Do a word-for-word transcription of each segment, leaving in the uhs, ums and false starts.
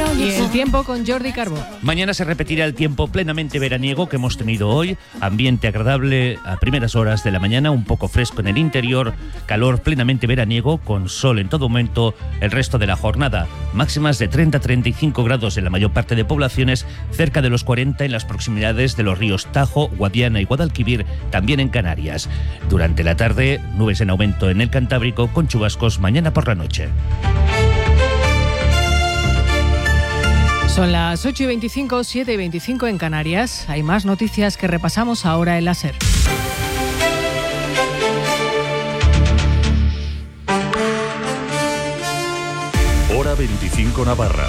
Y el tiempo con Jordi Carbó. Mañana se repetirá el tiempo plenamente veraniego que hemos tenido hoy. Ambiente agradable a primeras horas de la mañana, un poco fresco en el interior, calor plenamente veraniego con sol en todo momento el resto de la jornada. Máximas de treinta a treinta y cinco grados en la mayor parte de poblaciones, cerca de los cuarenta en las proximidades de los ríos Tajo, Guadiana y Guadalquivir, también en Canarias. Durante la tarde, nubes en aumento en el Cantábrico con chubascos mañana por la noche. Son las ocho y veinticinco, siete y veinticinco en Canarias. Hay más noticias que repasamos ahora en la SER. Hora veinticinco Navarra.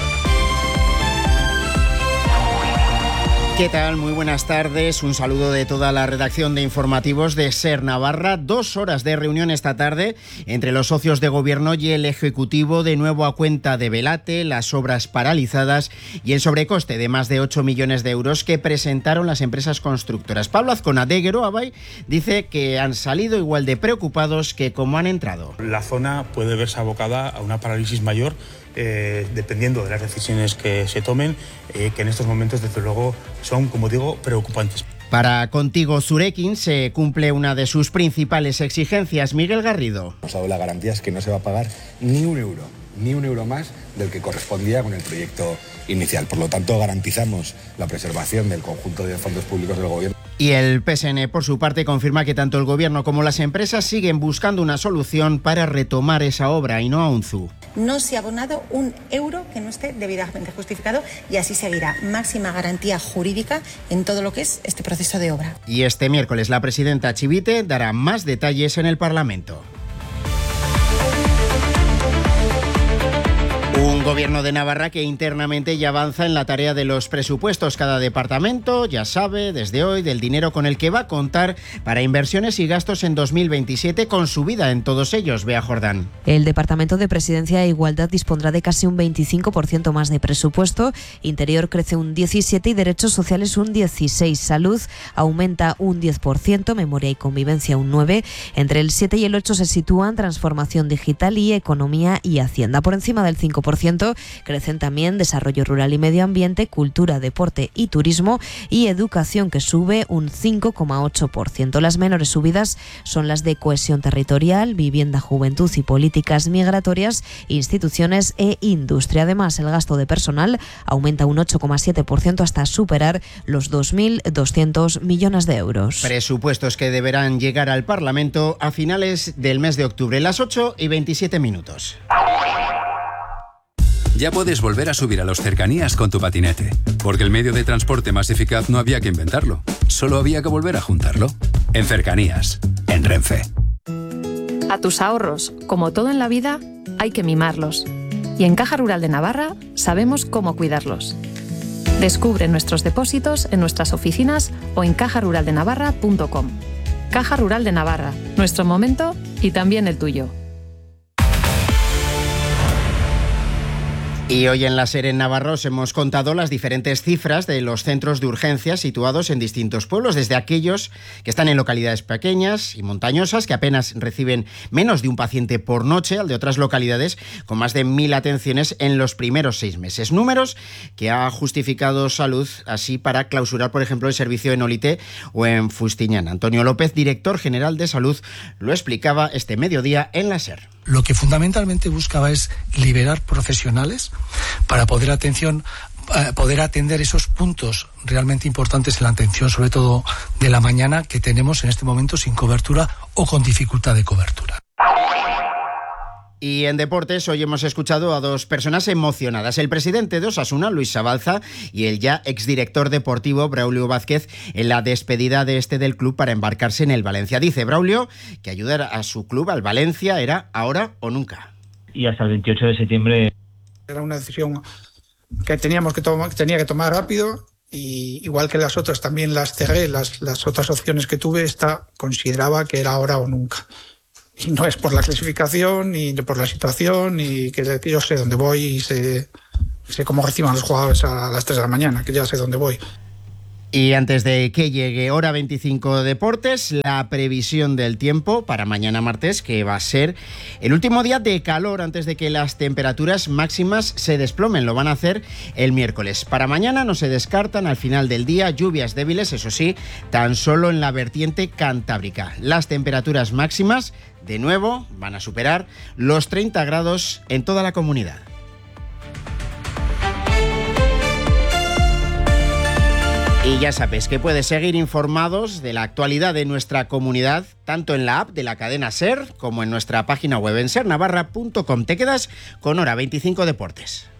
¿Qué tal? Muy buenas tardes. Un saludo de toda la redacción de informativos de SER Navarra. Dos horas de reunión esta tarde entre los socios de gobierno y el Ejecutivo, de nuevo a cuenta de Velate, las obras paralizadas y el sobrecoste de más de ocho millones de euros que presentaron las empresas constructoras. Pablo Azcona de Geroabay dice que han salido igual de preocupados que como han entrado. La zona puede verse abocada a una parálisis mayor, Eh, dependiendo de las decisiones que se tomen, eh, que en estos momentos, desde luego, son, como digo, preocupantes. Para Contigo Zurekin se cumple una de sus principales exigencias. Miguel Garrido. Nos ha dado la garantía es que no se va a pagar ni un euro, ni un euro más del que correspondía con el proyecto inicial. Por lo tanto, garantizamos la preservación del conjunto de fondos públicos del Gobierno. Y el P S N, por su parte, confirma que tanto el Gobierno como las empresas siguen buscando una solución para retomar esa obra y no a Unzu. No se ha abonado un euro que no esté debidamente justificado y así seguirá. Máxima garantía jurídica en todo lo que es este proceso de obra. Y este miércoles la presidenta Chivite dará más detalles en el Parlamento. Un gobierno de Navarra que internamente ya avanza en la tarea de los presupuestos. Cada departamento ya sabe desde hoy del dinero con el que va a contar para inversiones y gastos en dos mil veintisiete, con subida en todos ellos. Bea Jordán. El Departamento de Presidencia e Igualdad dispondrá de casi un veinticinco por ciento más de presupuesto. Interior crece un diecisiete por ciento y Derechos Sociales un dieciséis por ciento. Salud aumenta un diez por ciento, Memoria y Convivencia un nueve por ciento. Entre el siete y el ocho se sitúan Transformación Digital y Economía y Hacienda. Por encima del cinco por ciento crecen también Desarrollo Rural y Medio Ambiente, Cultura, Deporte y Turismo y Educación, que sube un cinco coma ocho por ciento. Las menores subidas son las de Cohesión Territorial, Vivienda, Juventud y Políticas Migratorias, Instituciones e Industria. Además, el gasto de personal aumenta un ocho coma siete por ciento hasta superar los dos mil doscientos millones de euros. Presupuestos que deberán llegar al Parlamento a finales del mes de octubre. Las ocho y veintisiete minutos. Ya puedes volver a subir a los cercanías con tu patinete, porque el medio de transporte más eficaz no había que inventarlo, solo había que volver a juntarlo. En Cercanías, en Renfe. A tus ahorros, como todo en la vida, hay que mimarlos. Y en Caja Rural de Navarra sabemos cómo cuidarlos. Descubre nuestros depósitos en nuestras oficinas o en caja rural de navarra punto com. Caja Rural de Navarra, nuestro momento y también el tuyo. Y hoy en la SER en Navarra os hemos contado las diferentes cifras de los centros de urgencia situados en distintos pueblos, desde aquellos que están en localidades pequeñas y montañosas, que apenas reciben menos de un paciente por noche, al de otras localidades con más de mil atenciones en los primeros seis meses. Números que ha justificado Salud así para clausurar, por ejemplo, el servicio en Olite o en Fustiñana. Antonio López, director general de Salud, lo explicaba este mediodía en la SER. Lo que fundamentalmente buscaba es liberar profesionales para poder atención, eh, poder atender esos puntos realmente importantes en la atención, sobre todo de la mañana, que tenemos en este momento sin cobertura o con dificultad de cobertura. Y en deportes hoy hemos escuchado a dos personas emocionadas, el presidente de Osasuna, Luis Sabalza, y el ya exdirector deportivo, Braulio Vázquez, en la despedida de este del club para embarcarse en el Valencia. Dice Braulio que ayudar a su club, al Valencia, era ahora o nunca. Y hasta el veintiocho de septiembre. Era una decisión que teníamos que tomar, que tenía que tomar rápido, y igual que las otras también las cerré, las, las otras opciones que tuve, esta consideraba que era ahora o nunca. Y no es por la clasificación, ni por la situación, ni que yo sé dónde voy y sé, sé cómo reciban los jugadores a las tres de la mañana, que ya sé dónde voy. Y antes de que llegue Hora veinticinco Deportes, la previsión del tiempo para mañana martes, que va a ser el último día de calor antes de que las temperaturas máximas se desplomen. Lo van a hacer el miércoles. Para mañana no se descartan al final del día lluvias débiles, eso sí, tan solo en la vertiente cantábrica. Las temperaturas máximas, de nuevo, van a superar los treinta grados en toda la comunidad. Y ya sabes que puedes seguir informados de la actualidad de nuestra comunidad, tanto en la app de la cadena SER como en nuestra página web en ser navarra punto com. Te quedas con Hora veinticinco Deportes.